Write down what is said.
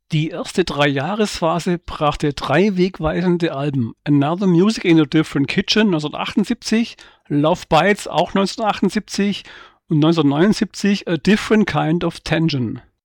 Die erste Dreijahresphase brachte drei wegweisende Alben: Another Music in a Different Kitchen (1978), Love Bites (auch 1978) und 1979 A Different Kind of Tension.